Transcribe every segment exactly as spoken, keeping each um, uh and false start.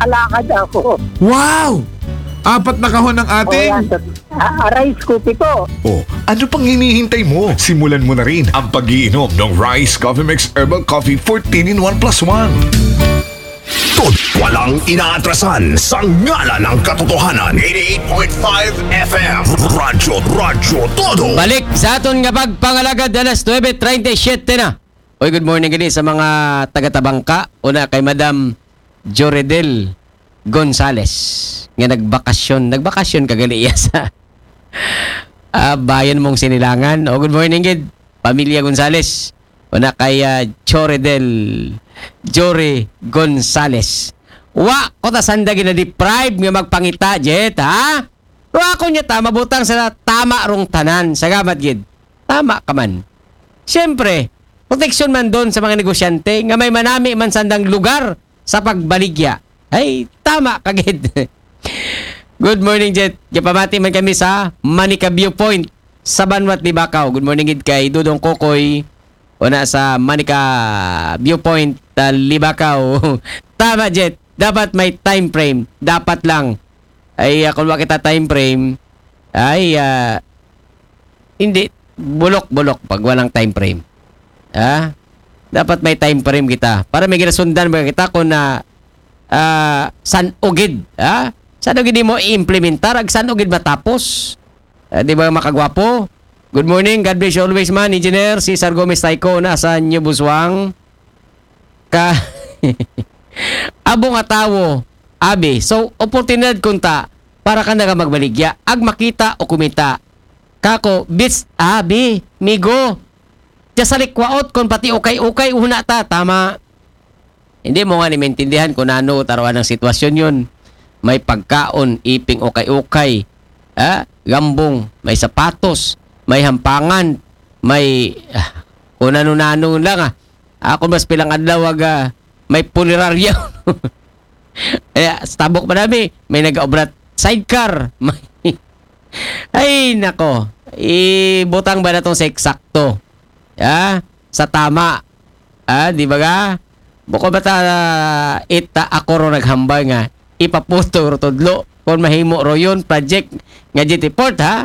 alakad ako. Wow! Apat na kahon ng ating... Uh, rice coffee po. Oh, ano pang hinihintay mo? Simulan mo na rin ang pag-iinom ng Rice Coffee Mix Herbal Coffee fourteen in one plus one. Tod, walang inaatrasan sa ngalan ng katotohanan. eighty-eight point five F M. Radyo, Radyo, Todo. Balik sa aton nga pagpangalagad alas nueve treinta-siete na. Oy, good morning gali sa mga taga-Tabangka. Una kay Madam Joredel Gonzales nga nagbakasyon. Nagbakasyon kagali iya sa uh, bayan mong Sinilangan. O, good morning gid Pamilya Gonzales. Una kay uh, Joredel Jory Gonzales. Wa ko ta sanda gina-deprive nga magpangita jet ha? Wa ko nya ta mabutang sa tama rong tanan. Sagamat gid. Tama ka man. Siyempre, proteksyon man doon sa mga negosyante nga may manami man sandang lugar sa pagbaligya. Ay, tama kagid. Good morning, Jet. Kapamati man kami sa Manica Viewpoint sa Banwat ni Bacau. Good morning, gid kay Dudong Kokoy. Una sa Manica Viewpoint, uh, Libacau. Tama, Jet. Dapat may time frame. Dapat lang. Ay, uh, kung kita time frame, ay, uh, hindi, bulok-bulok pag walang time frame. Ah, dapat may time frame kita. Para may ginasundan ba kita kung na uh, san ugid. Ah? San ugid mo i-implementar? Ag san ugid matapos? Uh, di ba makagwapo? Good morning. God bless you always, man. Engineer Cesar Gomez Taiko na sa New Buswang. Ka... Abong atawo. Abi. So, oportunidad kunta para ka naga magbaligya. Ag makita o kumita. Kako, bits, abi, migo. Diya sa likwaot kung pati ukay-ukay una ta. Tama. Hindi mo nga ni-maintindihan kung ano taruan ng sitwasyon yun. May pagkaon, iping ukay-ukay. Ah, gambong, may sapatos, may hampangan, may ah, kung ano-nano lang ah. Ako mas pilang adlaw aga, may punerarya. Eh, stabok pa namin, may nag-obrat sidecar. May... Ay, nako. Ibutang ba na itong sa eksakto? Ah, sa tama. Ah, di ba ga? Buko ba ta uh, ita ako ro naghambay nga ipaputo ro tudlo kon mahimo ro yun project nga G T Port ha.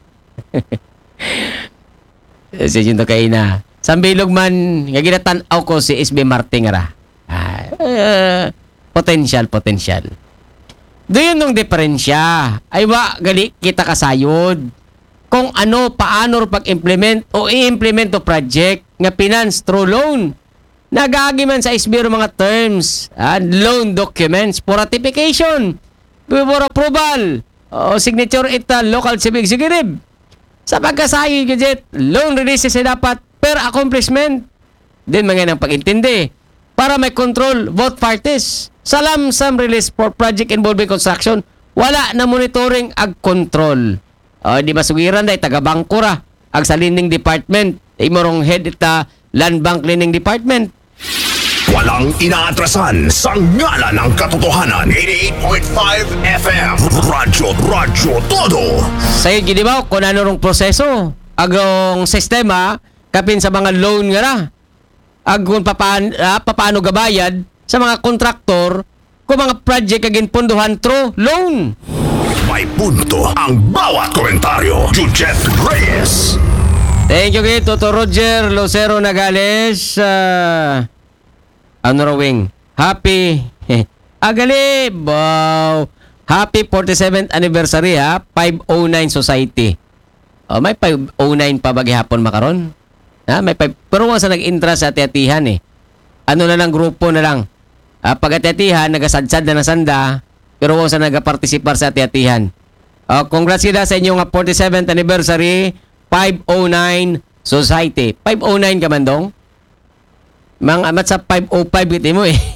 Sa yun to kay na. Sambilog man nga ginatan-aw ko si S B Martin ra. Ah, uh, potential potential. Doon nung diferensya ay wa gali kita kasayod kung ano, paano pag-implement o i-implement o project nga finance through loan. Nagagi man sa S B R mga terms and loan documents for ratification, for approval, o signature ita local civic executive. Sa pagkasayo gadget, loan releases ay dapat per accomplishment. Din mga nang pag-intindi para may control both parties. Sa lump sum release for project involving construction, wala na monitoring ag control. O, di ba sugiran day taga-bangko ra ag sa lending department imorong head ita land bank lending department. Walang inaatrasan sa ngalan ng katotohanan. eighty-eight point five F M. Radyo, Radyo, Todo. Sayod gini ba kung ano rong proseso agong sistema kapin sa mga loan nga ra ag kung papaan, ah, papaano gabayad sa mga kontraktor kung mga project agin punduhan through loan. May punto ang bawat komentaryo. Jujet Reyes. Thank you kay Toto Roger Lucero Nagales. Uh, ano rawing? Happy. Agali. Wow. Happy forty-seventh anniversary ha. five oh nine Society. Oh, may five oh nine pa bagihapon makaron. Ha, may five. Pero wala sa nag-intra sa ati-atihan eh. Ano na lang grupo na lang. Ah, pag ati-atihan, nagasadsad na ng sanda. Pero wala sa nagapartisipar sa ati-atihan. Uh, congrats kita sa inyong forty-seventh anniversary five oh nine Society. five oh nine ka man dong? Mang amat sa five oh five iti mo eh.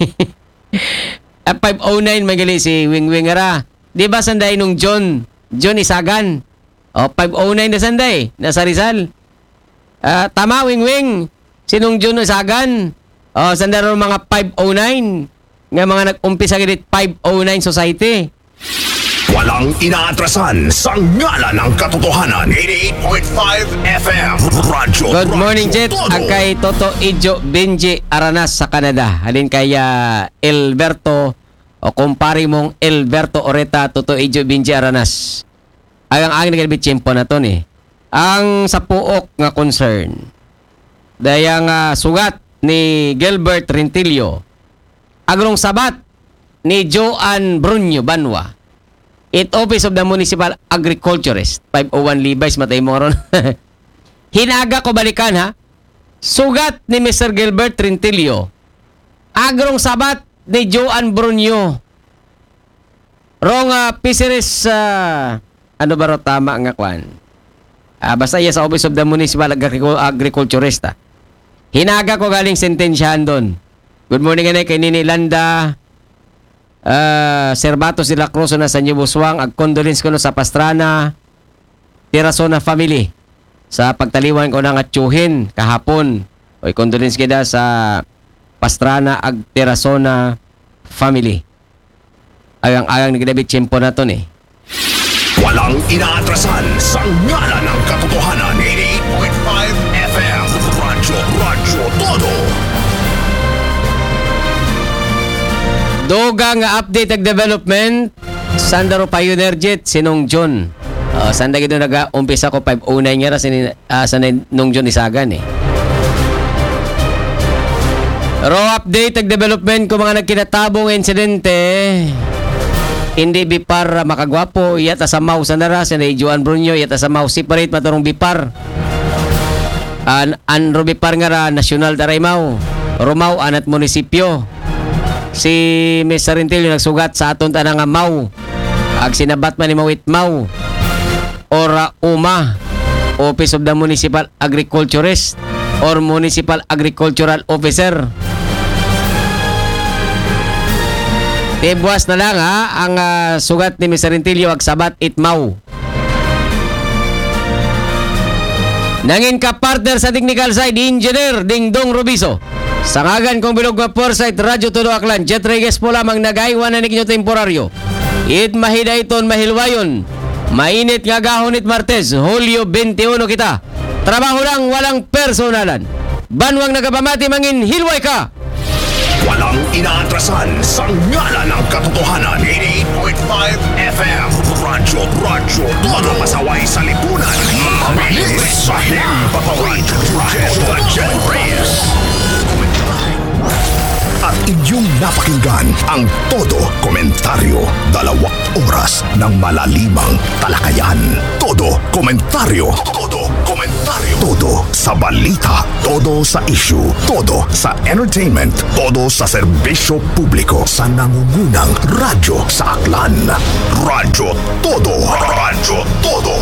At five oh nine magali si Wing Wing ara. Di ba sanday nung John? John Isagan. O, five oh nine na sanday. Nasa Rizal. Uh, tama, Wing Wing. Sinong John Isagan? O, sanday rin mga five oh nine. Nga mga nag-umpisa gilid five oh nine Society. Walang inaatrasan sa ngalan ng katotohanan. eighty-eight point five F M. Radyo. Good morning, Radyo Jet. Todo. Ang kay Toto Ijo Benji Aranas sa Canada. Halin kay uh, Alberto o kumpare mong Alberto Oreta Toto Ijo Binji Aranas. Ay ang angin nagabit tiyempo na to ni. Ang sa puok nga concern. Dayang uh, sugat ni Gilbert Rentilio. Agrong sabat ni Joan Brunyo Banwa. It Office of the Municipal Agriculturist. five oh one Levi's, matay mo ron. Hinaga ko balikan ha. Sugat ni Mister Gilbert Rentilio. Agrong sabat ni Joan Brunyo. Rong uh, fisheries, uh, ano ba ro tama nga kwan? Uh, basta iya sa Office of the Municipal Agriculturist. Ah. Hinaga ko galing sentensyahan doon. Good morning ganay kay Nini Landa. Uh, Servato sila Cruz na sa New Buswang. Ag condolence ko no sa Pastrana Tirasona family sa pagtaliwan ko ng atsuhin kahapon. Oy, condolence kita sa Pastrana ag Tirasona family. Ayang-ayang nagdabit tiyempo na to ni. Walang inaatrasan sa ngalan ng katotohanan. eighty-eight point five F M Radyo Radyo Todo. Doga nga update ag development Sandaro Pioneer Jet sinong John. Uh, sanda gito nag-umpisa ko five oh nine nga ra sin uh, sa nung John Isagan eh. Raw update ag development ko mga nagkinatabong insidente. Hindi bipar makagwapo iyat asamaw sa nara sa Joan Brunyo iyat asamaw separate maturong bipar. An anro bipar nga ra nasyonal Daraymaw. Rumaw anat munisipyo. Si Mister Rentilio nagsugat sa aton tanang nga Mau. Ag sinabat man ni Mawit Mau. Ora UMA, Office of the Municipal Agriculturist or Municipal Agricultural Officer. Tibuas na lang ha ang uh, sugat ni Mister Rentilio ag sabat it Mau. Nangin ka partner sa technical side Engineer Dingdong Robiso. Sa ngagan kong bilog nga Foresight Radyo Todo Aklan, Jet Reyes po lamang nagaiwan na ninyo temporaryo. It mahidayton mahilwayon. Mainit nga gahon it Martes, Hulyo twenty-one kita. Trabaho lang, walang personalan. Banwang nagabamati mangin hilway ka. Walang inaatrasan sa ngalan ng katotohanan. eighty-eight point five F M Radyo Radyo Todo. Masaway sa lipunan. Mabilis sa himpapawid. Radyo Jet Reyes. At inyong napakinggan ang Todo Komentaryo. Dalawang oras ng malalimang talakayan. Todo Komentaryo. Todo Komentaryo. Todo sa balita. Todo sa issue. Todo sa entertainment. Todo sa serbisyo publiko. Sa nangungunang radyo sa Aklan. Radyo Todo. Radyo Todo.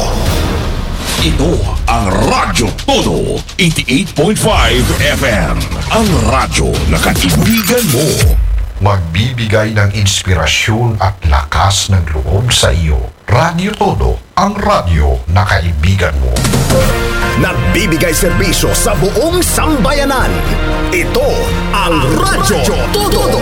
Ito ang Radyo Todo, eighty-eight point five F M. Ang radyo na kaibigan mo. Magbibigay ng inspirasyon at lakas ng loob sa iyo. Radyo Todo, ang radyo na kaibigan mo. Nagbibigay serbisyo sa buong sambayanan. Ito ang Radyo Todo.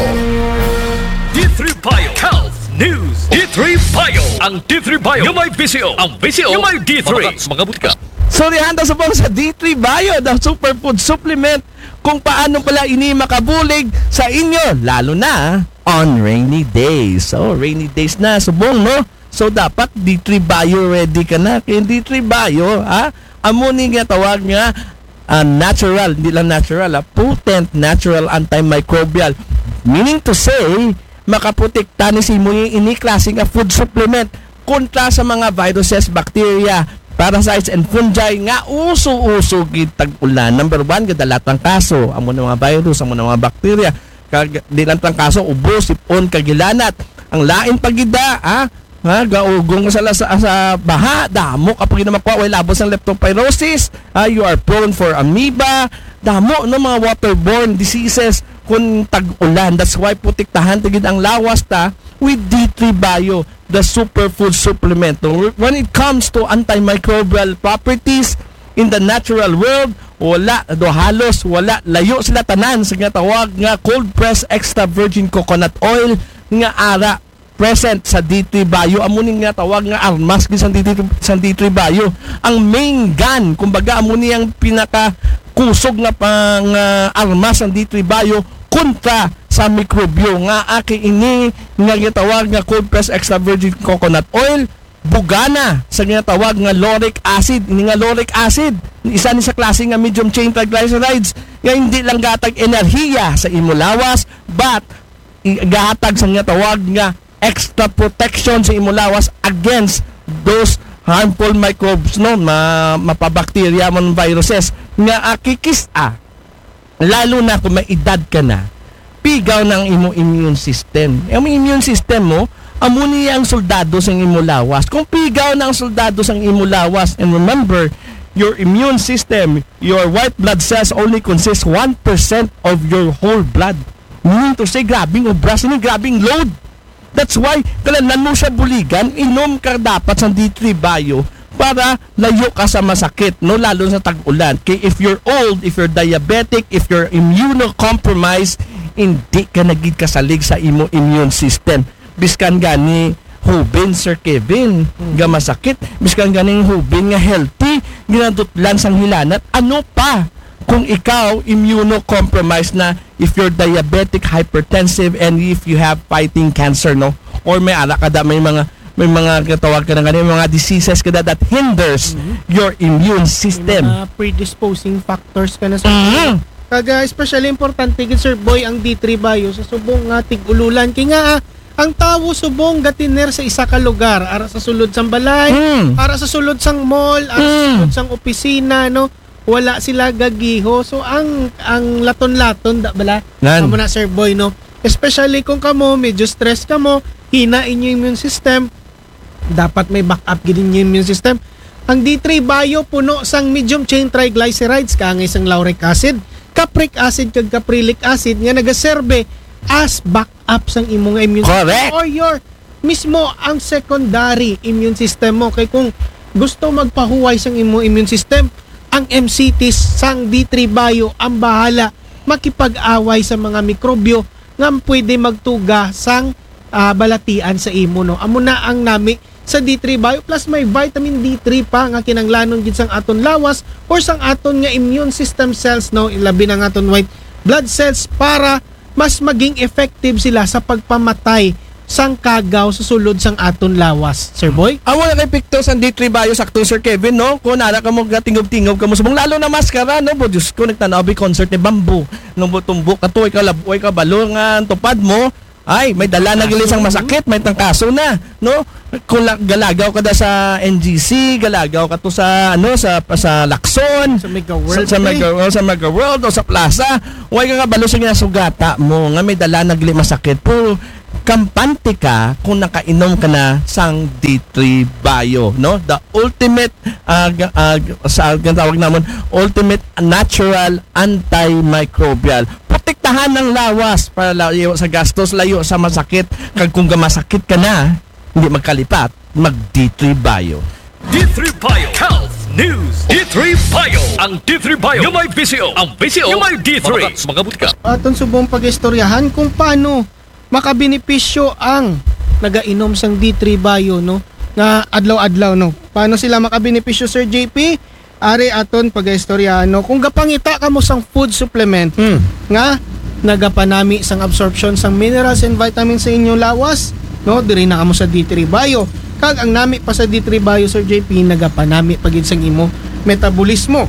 D three Bio Health News. D three Bio. Ang D three Bio yung may V C O. Ang V C O yung may D three. Mga butika. Sorry, handa sa po sa D three Bio, the superfood supplement, kung paano pala ini makabulig sa inyo, lalo na on rainy days. So, rainy days na, subong, no? So, dapat D three Bio ready ka na. Kaya D three Bio, ha? Amuni nga tawag nga, uh, natural, hindi lang natural, ha? Potent natural antimicrobial. Meaning to say, makaprotekta ni si mo yung ini-klaseng food supplement kontra sa mga viruses, bacteria, parasites, and fungi nga uso-uso kitag ulan. Number one, kadalatang kaso. Amo na mga virus, amo na mga bacteria. Kadilatang kaso, ubo, sipon, kagilanat. Ang lain pagida, ha? Ha, gaugong sa, sa, sa baha, damo kapag ginamakwa, way labos ng leptospirosis, ha, you are prone for amoeba, damo no mga waterborne diseases kung tag-ulan. That's why putiktahan tigid ang lawas ta with D three Bio, the superfood supplement. When it comes to antimicrobial properties in the natural world, wala, do halos, wala, layo sila tanan sa nga tawag nga cold pressed extra virgin coconut oil nga ara present sa D three Bio. Amunin nga tawag nga armas sa D three, sa D three Bio. Ang main gun, kumbaga amuni ang pinaka kusog nga pang uh, armas ng D three Bio kontra sa mikrobyo nga aki ini nga gitawag nga cold press extra virgin coconut oil bugana sa ginatawag nga lauric acid. Ini nga lauric acid isa ni sa klase nga medium chain triglycerides nga hindi lang gatag enerhiya sa imo lawas but gahatag sa ginatawag nga extra protection sa imo lawas against those harmful microbes no ma mapabakterya mon viruses nga akikis-a lalo na kung may edad ka na pigaw ng imo immune system. Ang immune system mo amo niya ang soldado sa imo lawas. Kung pigaw na ang soldado sa imo lawas, and remember, your immune system, your white blood cells only consist one percent of your whole blood. Meaning to say, grabing obras, ini grabing load. That's why, kalanan mo siya buligan, inom ka dapat sa D three Bio para layo ka sa masakit, no? Lalo sa tag-ulan. Kaya if you're old, if you're diabetic, if you're immunocompromised, hindi ka nagid kasalig sa imo immune system. Biskan gani hubin Sir Kevin nga masakit, biskan ganing hubin nga healthy ginadutlan sang hilanat, ano pa kung ikaw immunocompromised na, if you're diabetic, hypertensive, and if you have fighting cancer, no, or may ara ka da, may mga may mga katawag ka na ganun, may mga diseases ka da that hinders mm-hmm. your immune system. May mga predisposing factors ka na sa mm-hmm. kaga especially importante gid Sir Boy ang D three Bio sa subong nga tig-ululan kay nga ang tawo subong gatiner sa isa ka lugar ara sa sulod sang balay, mm. ara sa sulod sang mall, ara sa mm. sulod sang opisina, no, wala sila gagiho. So ang ang laton-laton da bala amo na Sir Boy, no, especially kung kamo medyo stress kamo, hina inyo immune system, dapat may backup gid inyo immune system. Ang D three Bio puno sang medium chain triglycerides kaangay sang lauric acid, capric acid kag caprylic acid nga nagaserbe as backup sang imong immune Correct. system or your mismo ang secondary immune system mo. Kay kung gusto magpahuway sang imong immune system, ang M C Ts sang D three Bio ang bahala makipag-away sa mga mikrobyo nga pwede magtuga sang uh, balatian sa imo, no. Amo na ang nami sa D three Bio plus may vitamin D three pa nga kinanglanon gid sang aton lawas or sang aton nga immune system cells, no, ilabi na aton white blood cells para mas maging effective sila sa pagpamatay sang kagaw sa sulod sang aton lawas. Sir Boy? Amo na kay pictures ang D three Bio sakto Sir Kevin, no? Kung nara ka mo gatingog-tingog ka mo subong lalo na maskara, no? Bo Diyos ko, nagtanaw bi concert ni Bamboo. Nung tumbok ka to, ikaw laboy ka balungan, tupad mo. Ay, may dala na gilis ang masakit, may tangkaso na, no? Kung galagaw ka da sa N G C, galagaw ka to sa ano sa sa Lacson, sa Mega World, sa, sa Mega World, sa Mega World o sa Plaza. Way ka nga balo sa ginasugata mo nga may dala na gili masakit. Pero kampante ka kung nakainom ka na sang D three Bio, no? The ultimate uh, uh, sa tawag namon ultimate natural antimicrobial. Protektahan ng lawas para layo sa gastos, layo sa masakit. Kag kung masakit ka na, hindi magkalipat, mag D three Bio. D three Bio Health News. D three Bio. Ang D three Bio yung may V C O. Ang V C O yung may D three. Mga butika. Aton subong pag-istoryahan kung paano makabenepisyo ang nagainom sang D three Bio, no, nga adlaw-adlaw, no. Paano sila makabenepisyo, Sir J P? Ari aton pag-istoryahan, no. Kung gapangita ka mo sang food supplement Hmm. nga nagapanami sang absorption sang minerals and vitamins sa inyong lawas, no, diri na kamo sa D three Bio. Kag ang nami pa sa D three Bio, Sir J P, nagapanami pagid sang imo metabolismo.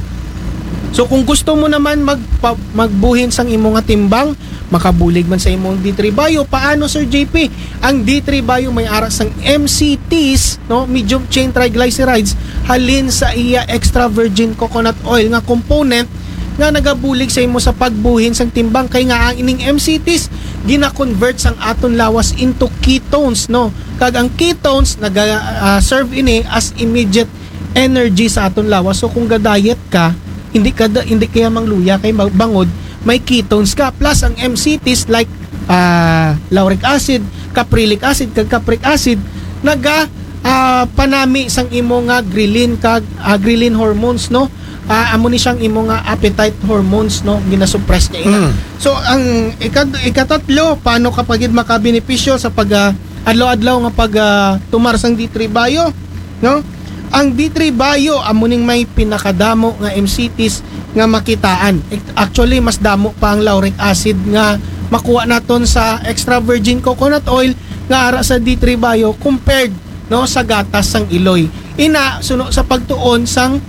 So kung gusto mo naman mag magbuhin sang imo nga timbang, makabulig man sa imong D three Bio, paano Sir J P? Ang D three Bio may ara sang M C Ts, no, medium chain triglycerides, halin sa iya extra virgin coconut oil nga component nga nagabulig sa imo sa pagbuhin sang timbang. Kay nga ang ining M C Ts gina-convert sang aton lawas into ketones, no. Kag ang ketones naga uh, serve ini as immediate energy sa aton lawas. So kung ga-diet ka, hindi ka hindi kaya mangluya kay bangod, may ketones ka plus ang M C Ts like uh, lauric acid, caprylic acid kag capric acid naga uh, panami sang imo nga ghrelin kag uh, ghrelin hormones, no. Uh, amo ni siyang imo nga appetite hormones, no, ginasuppress niya ina. Mm. So ang ikat ikatatlo, paano kapag makabenepisyo sa pag uh, adlaw-adlaw nga pag uh, tumar sang D three Bio, no? Ang D three Bio amo ning may pinakadamo nga M C Ts nga makitaan. Actually mas damo pa ang lauric acid nga makuha naton sa extra virgin coconut oil nga ara sa D three Bio compared no sa gatas sang iloy. Ina suno sa pagtuon sang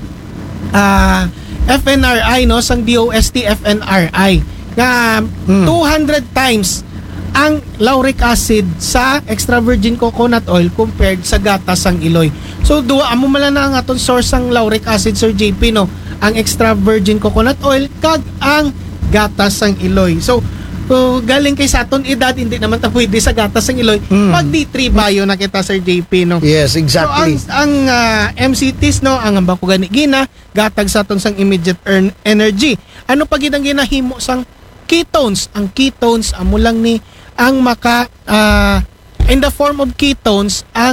ah, F N R I no sang D O S T F N R I nga two hundred times ang lauric acid sa extra virgin coconut oil compared sa gatas sang iloy. So duwa amo mala na ang aton source sang lauric acid, Sir J P, no, ang extra virgin coconut oil kag ang gatas sang iloy. So So, galing kay sa aton edad, hindi naman ta pwede sa gatas ng iloy. Mm. Pag D three Bio na kita, Sir J P, no? Yes, exactly. So, ang, ang uh, M C Ts, no, ang ambako gani gina, gatag sa aton sang immediate earn energy. Ano pag ang ginahimo sang ketones? Ang ketones, amo lang ni, ang maka, uh, in the form of ketones, ang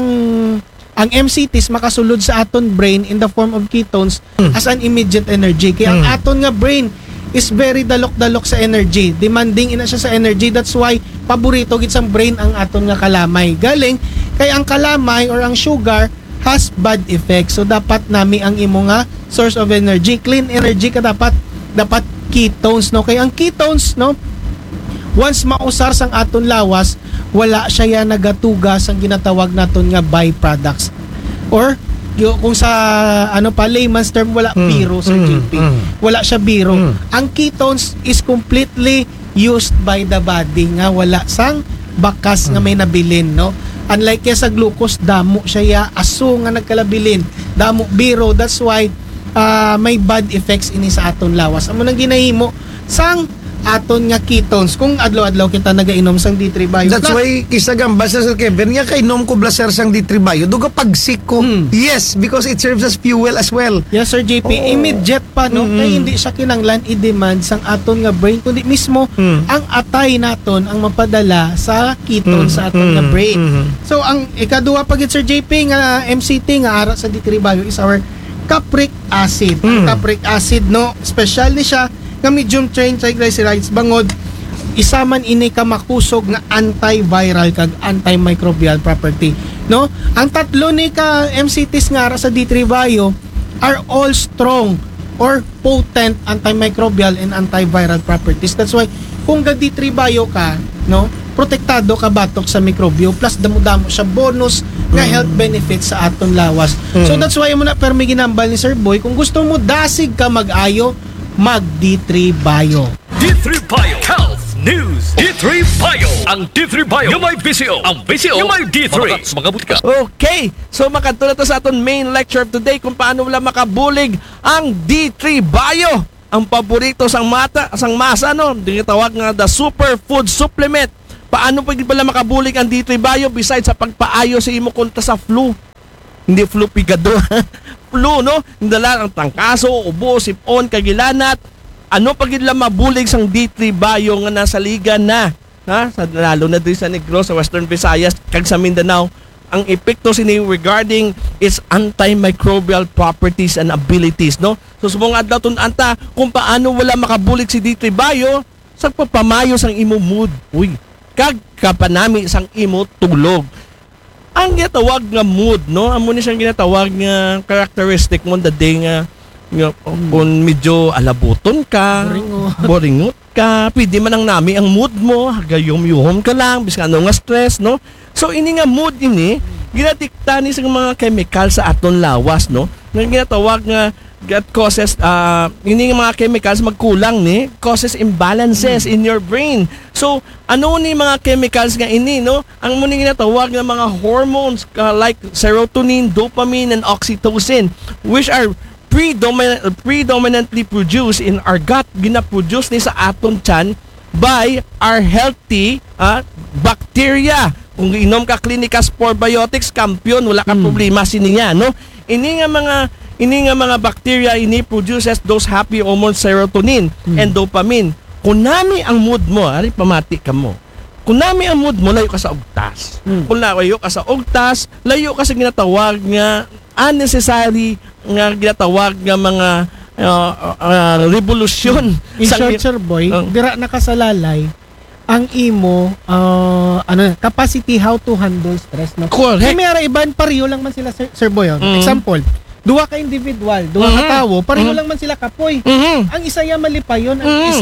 ang M C Ts makasulod sa aton brain in the form of ketones mm. as an immediate energy. Kaya mm. ang aton nga brain is very dalok-dalok sa energy. Demanding ina siya sa energy. That's why paborito gid sang brain ang aton nga kalamay. Galing kay ang kalamay or ang sugar has bad effects. So dapat nami ang imo nga source of energy, clean energy ka dapat dapat ketones, no. Kay ang ketones, no, once mausar sang aton lawas, wala siya ya nagatuga sang ginatawag naton nga byproducts. Or Yo, kung sa ano pa layman's term, wala mm, biro, Sir mm, J P. Mm, wala siya biro. Mm. Ang ketones is completely used by the body nga wala sang bakas mm. nga may nabilin, no? Unlike kaya sa glucose, damo siya ya aso nga nagkalabilin. Damo biro. That's why uh, may bad effects ini sa aton lawas. Amo nang ginahimo sang aton nga ketones kung adlaw-adlaw kita nagainom sang D three Bio. That's Plus, why kisagam basta Sir Kevin nga kay nom ko blaser sang D three Bio duga pagsik ko. Mm. Yes, because it serves as fuel as well. Yes, Sir J P, Oo. immediate pa, no? Mm-mm. Kaya hindi siya kinanglan i-demand sang aton nga brain, kundi mismo Mm. ang atay naton ang mapadala sa ketone Mm. sa aton nga Mm. brain. Mm. So, ang ikaduha pagit, Sir J P, nga M C T nga ara sa D three Bio is our capric acid. Ang Mm. capric acid, no? Special ni siya nga medium chain triglycerides bangod isa man ini ka makusog nga antiviral kag antimicrobial property, no? Ang tatlo ni ka M C Ts nga ara sa D three Bio are all strong or potent antimicrobial and antiviral properties. That's why kung ga D three Bio ka, no, protektado ka batok sa mikrobyo plus damo-damo siya bonus nga health benefits sa aton lawas. So that's why mo na permi ginambal ni Sir Boy, kung gusto mo dasig ka mag-ayo, mag D three Bio. D three Bio Health News. D three Bio. Ang D three Bio yung may visio. Ang visio yung may D three. Mga, mga butika. Okay, so makadto na to sa aton main lecture of today kung paano wala makabulig ang D three Bio. Ang paborito sang mata, sang masa, no? Tinatawag nga the superfood supplement. Paano pa gid pala makabulig ang D three Bio besides sa pagpaayo sa imo kontra sa flu? Hindi flu pigado. Flu, no? Indala ang tangkaso, ubo, sipon, kagilanat. Ano pag ila mabulig sang D three Bio nga nasa liga na, ha? Sa, lalo na din sa Negros, sa Western Visayas, kag sa Mindanao, ang epekto sini regarding its antimicrobial properties and abilities, no? So subong adlaw tun anta kung paano wala makabulig si D three Bio sa pagpamayo sang imo mood. Uy, kag kapanami sang imo tulog. Ang ginatawag nga mood, no? Amo ni siyang ginatawag nga characteristic mo the day nga nga, kung medyo alabuton ka, Boringo. boringot ka, pwede man ang nami ang mood mo, gayom-yuhom ka lang, bis ano nga stress, no? So, ini nga mood ini, ginatikta ni sa mga chemical sa aton lawas, no? Nga ginatawag nga, that causes, uh, ini nga mga chemicals magkulang ni, causes imbalances in your brain. So, ano ni mga chemicals nga ini, no? Ang muna ginatawag nga mga hormones uh, like serotonin, dopamine, and oxytocin, which are predominant, predominantly produced in our gut, ginaproduce ni sa aton tiyan by our healthy uh, bacteria. Kung inom ka Clinicas Probiotics, kampiyon, wala ka problema siniya, no? Ini nga mga ini nga mga bacteria ini produces those happy hormones serotonin and dopamine. Kung nami ang mood mo, ari pamati ka mo. Kung nami ang mood mo, layo ka sa ugtas. Kung layo ka sa ugtas, layo ka sa ginatawag nga unnecessary nga ginatawag nga mga uh, uh, revolusyon. In sa- short, Sir Boy, Oh. dira nakasalalay ang imo uh, ano capacity how to handle stress, no? Correct. Kaya may ara iban pareho lang man sila, Sir, Sir Boy. oh. Mm. Example, duwa ka individual, duwa ka Mhm. tawo, pareho Mhm. lang man sila kapoy. Mhm. Ang isa ya malipayon, ang Mm. isa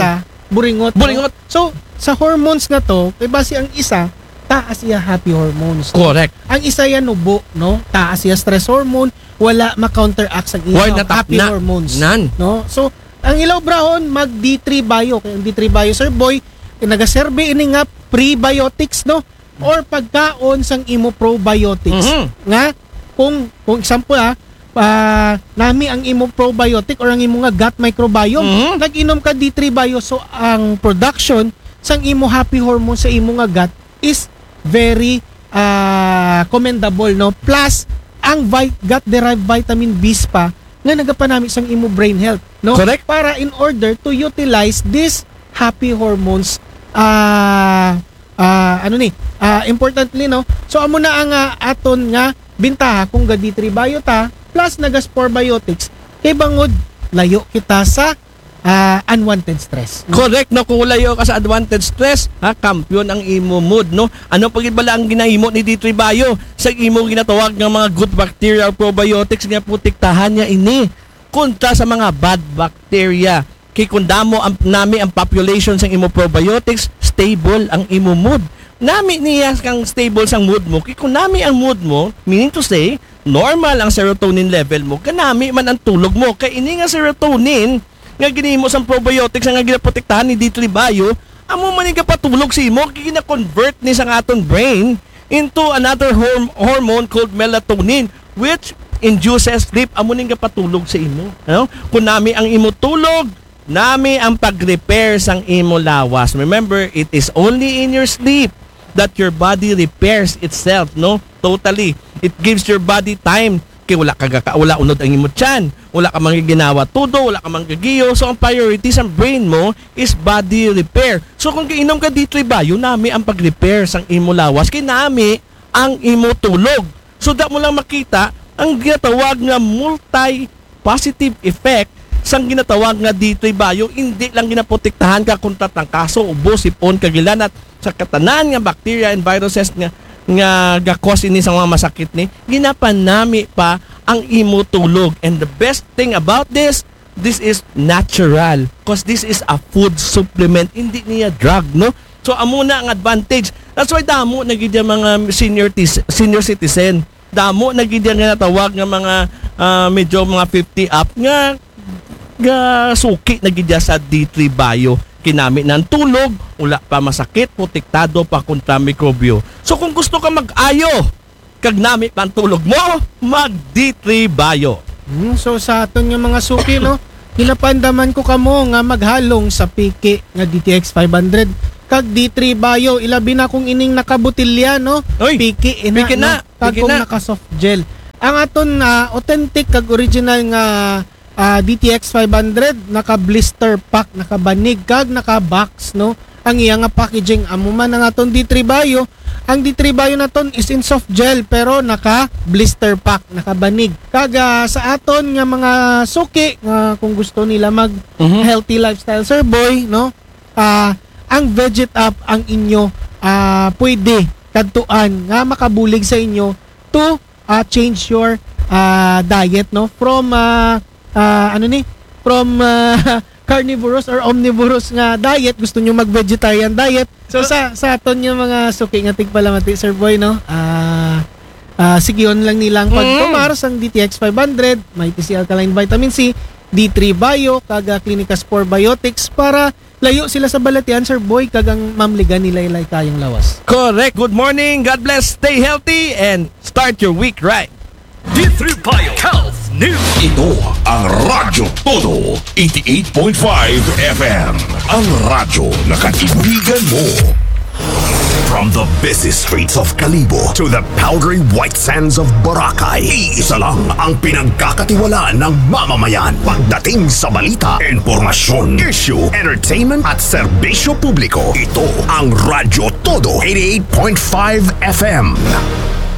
buringot. Buringot. No? So, sa hormones na to, kay base ang isa, taas siya happy hormones. No? Correct. Ang isa yan nubo, no? Taas siya stress hormone, wala ma-counteract sa Why ilaw natap happy na? hormones. Nan. No? So, ang ilaw brahon mag D three bio. Kaya ang D three bio Sir Boy, nagasurvey ini nga prebiotics, no? Or pagkaon sang imo probiotics. Mhm. Nga kung kung example ha, uh, nami ang imo probiotic or ang imo nga gut microbiome, Mhm. nag-inom ka D three bio, so ang production sang imo happy hormone sa imo nga gut is very uh, commendable, no? Plus ang vi- gut derived vitamin B pa nga nagapanami sang imo brain health, no? Correct. Para in order to utilize these happy hormones, ah ah ano ni ah importantly, no, so amo na ang ah, aton nga bintaha kung ga D three bio ta plus nagas probiotics kay bangod layo kita sa ah, unwanted stress. Correct, no? Kung layo ka sa advantage stress, ha, kampiyon ang imo mood, no? Ano pagibala ang ginahimo ni D three bio sa imo ginatawag ng mga good bacteria or probiotics nga putiktahan niya ini kontra sa mga bad bacteria. Kay kung damo ang nami ang population sa imo probiotics, stable ang imo mood. Nami niya kang stable sang mood mo. Kay kung nami ang mood mo, meaning to say, normal ang serotonin level mo, kanami man ang tulog mo. Kay ini nga serotonin nga ginimo sang probiotics nga ginaprotektahan ni D three bio, amo man nga patulog si imo, kay gina-convert ni sang aton brain into another horm- hormone called melatonin, which induces sleep. Amo ning patulog sa imo. Ano? Kung nami ang imo tulog, nami ang pag-repair sang imo lawas. Remember, it is only in your sleep that your body repairs itself, no? Totally. It gives your body time. Kaya wala ka gaka, wala unod ang imo tiyan, wala ka manggiginawa tudo, wala ka manggigiyo. So ang priority sa brain mo is body repair. So kung kainom ka D three bio, nami ang pag-repair sang imo lawas, kay nami ang imo tulog. So da mo lang makita ang ginatawag nga multi-positive effect sang ginatawag nga D three bio. Hindi lang ginaprotektahan ka kontra tangkaso, ubo, sipon, kagilan at sa katanan nga bacteria and viruses nga nga gakos ini sa mga masakit ni, ginapanami pa ang imo tulog. And the best thing about this, this is natural, because this is a food supplement, hindi niya drug, no? So amo na ang advantage. That's why damo nagid mga senior tis, senior citizen, damo nagid nga natawag nga mga uh, medyo mga fifty up nga nga suki nagid sa D three bio. Kinami ng tulog, wala pa masakit, protektado pa kontra mikrobyo. So kung gusto ka mag-ayo, kag nami pa ang tulog mo, mag D three bio. Hmm, so sa aton nga mga suki, no, ginapandaman ko kamo nga maghalong sa piki nga D T X five hundred kag D three bio, ilabi na kung ining nakabutilya, no? Oy, piki ina, piki na, no? Kag piki kung na. naka soft gel. Ang aton na uh, authentic kag original nga uh, D T X five hundred naka blister pack, naka banig kag naka box, no? Ang iya nga packaging amo man ang aton D three bio. Ang D three bio naton is in soft gel pero naka blister pack, naka banig. Kag uh, sa aton nga mga suki nga kung gusto nila mag Mhm. healthy lifestyle, Sir Boy, no? Ah, ang Veget Up ang inyo ah pwede kadtuan nga makabulig sa inyo to ah, change your ah, diet, no, from ah, ah, ano ni from ah, carnivorous or omnivorous nga diet, gusto nyo mag vegetarian diet. So sa sa aton yung mga suki nga tigpalamati, Sir Boy, no, ah ah, sigiyon lang nilang pagtumar sang D T X five hundred, may T C alkaline vitamin C, D three bio kaga Clinica Spore Biotics para layo sila sa balatian, Sir Boy, kagang mamligan nila ilay kayang lawas. Correct. Good morning. God bless. Stay healthy and start your week right. D three Bio Health News. Ito ang Radyo Todo eighty-eight point five F M. Ang radyo na kaibigan mo. From the busy streets of Kalibo to the powdery white sands of Boracay, iisa lang ang pinagkakatiwalaan ng mamamayan pagdating sa balita, informasyon, issue, entertainment at serbisyo publiko. Ito ang Radyo Todo eighty-eight point five F M.